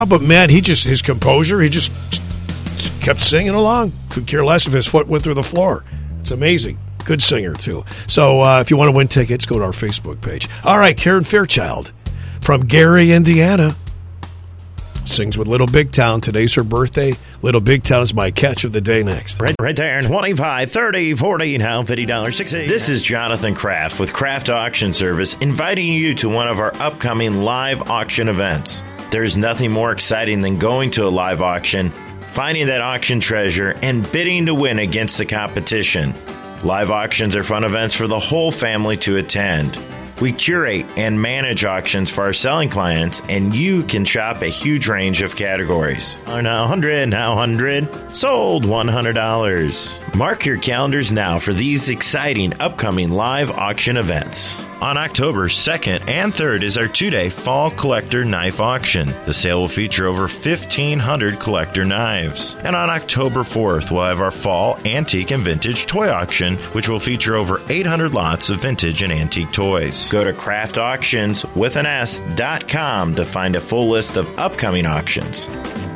but Matt, his composure, he just kept singing along. Could care less if his foot went through the floor. It's amazing. Good singer, too. So if you want to win tickets, go to our Facebook page. All right, Karen Fairchild from Gary, Indiana. Sings with Little Big Town. Today's her birthday. Little Big Town is my catch of the day next. Right there, 25, 30, 40, now $50, 60. This is Jonathan Kraft with Kraft Auction Service, inviting you to one of our upcoming live auction events. There's nothing more exciting than going to a live auction, finding that auction treasure, and bidding to win against the competition. Live auctions are fun events for the whole family to attend. We curate and manage auctions for our selling clients, and you can shop a huge range of categories. Now 100, now 100, sold $100. Mark your calendars now for these exciting upcoming live auction events. On October 2nd and 3rd is our two-day Fall Collector Knife Auction. The sale will feature over 1,500 collector knives. And on October 4th, we'll have our Fall Antique and Vintage Toy Auction, which will feature over 800 lots of vintage and antique toys. Go to craftauctions.com to find a full list of upcoming auctions.